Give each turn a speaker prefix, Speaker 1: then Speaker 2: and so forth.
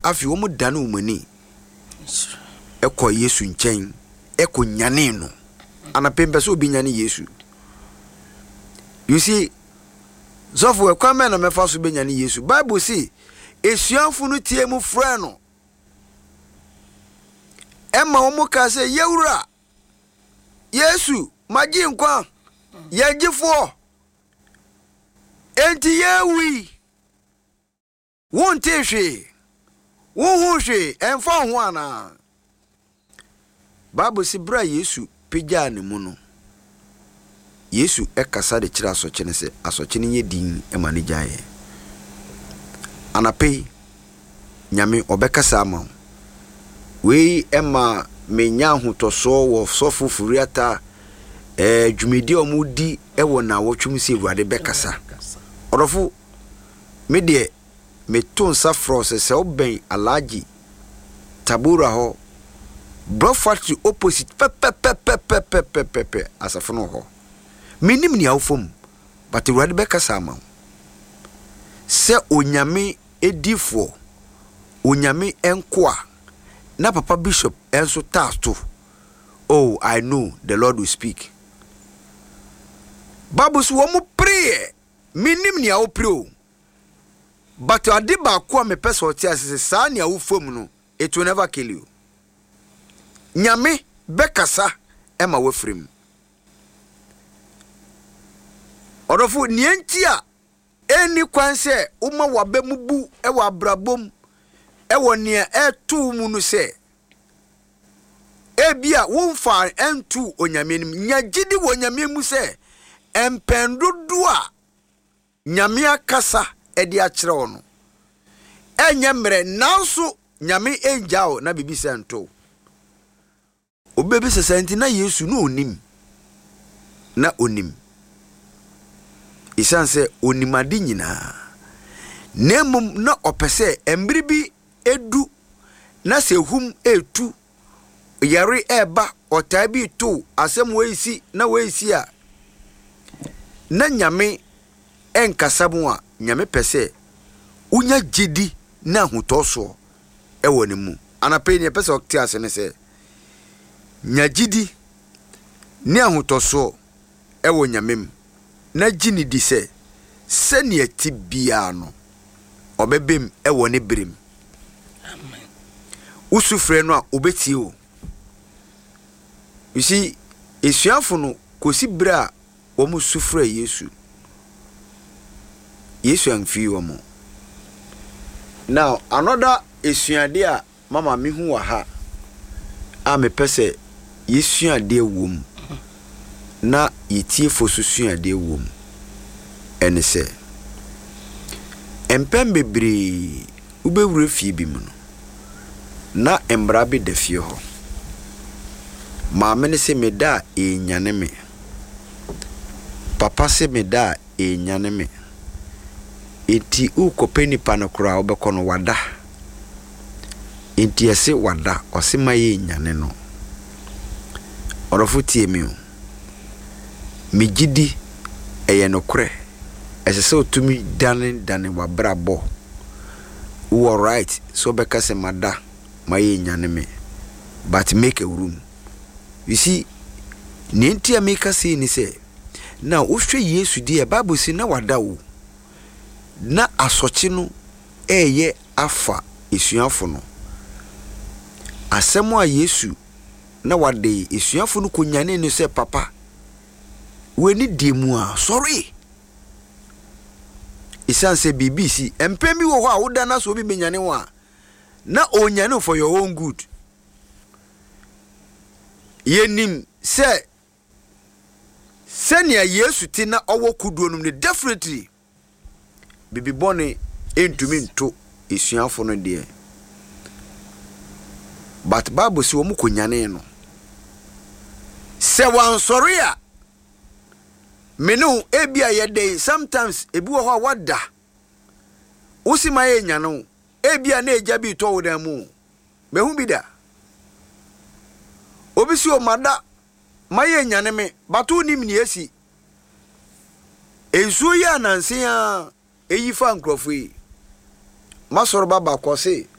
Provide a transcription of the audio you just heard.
Speaker 1: afi wo mu dane umani eko Yesu nchen eko nyane no anapembe so obi nyane Yesu. You see, so for kwame na mefa so be nyane Yesu. Bible say esuanfu no tie mu frɛ no emma wo mu ka say yewura Yesu magi nkwa yagifo enti yewi wonte hwe wo hwe emfa ho ana. Bible say bra Yesu pegya ne mu no Yesu ekasa de kira asoche ne se asoche ne yedin ema ne gyae anape nyame obekasa ama we ema menya hotoso wo sofo furiata dwumedi omudi ewo na wotwum se Awurade bekasa orofo me de me ton safro se oben alaji tabura ho brofat opposite pepe asafo no ho minim ni awfom but Awurade bekasa ama se onyame edifo onyame enkoa na papa bishop enso tasto. Oh, I know the Lord will speak. Babus womu pray minim ni awo pray but ade ba ko me person oti asese sa ni awfom no it will never kill you. Nyame bekasa ema wafrim orofo nientia eni kwanse uma wabemubu ewa abrabom ewo ne etu mu no se ebia wonfa entu onyame nim nyagidi wonyame mu se empendodo a nyame akasa edi a kire ono enye mre nanso nyame enjao na bibi sento obebi sesenti na Yesu no onim na onim isanse onimade nyina nemum na opese embribi edu na sehum etu yare eba otabi to asem weisi na weisi a na nyame enkasamu a nyame pese unya gidi na hotoso ewo ne mu anape ne pese okti asene se nyagidi ni ahotoso ewo nyamem na gini di se ne atibia no obebem ewo ne brem. Amen. Usufre no a obeti o. You see esuafo no kosi bra wo mu sufre Yesu amfi wo mo. Now another esuade a mama mi hu wa ha a me pese yesuade wom na yitie fosusuade wom ene se empem bebre ubewure fie bi mu no na embra bi de fie ho maame ne se meda enyane me papa se meda enyane me enti ukopeni panokura obekono wada enti ese wada osema ye enyane no orofo tie mi o migidi eye nokure ese otumi dane wa brabo wo right so beka se mada maye nyane me but make a room. You see nintia make say ni say na wohwe Yesu die Bible say na wada wo na asoche no eye afa esuafo no asemo a Yesu na wade esuafo no konyane ni say papa weni diemu a sorry isanse BBC empemi wo ho a woda na so bi benyane wo a na onyane for your own good yenim se senia Yesu ti na owo kuduo num ne definitely bibi bone entumi nto esuafo no de but Bible si wo mu konyane no se wan sorry a menu ebia yede sometimes ebi wo ho wada usima ye nyano ebia na eja bi to wodan mu mehu bi da obi si o mada maye nyane me batu nim ni esi ensu ya nanse ya eyi fa nkrofo yi masoro baba kwose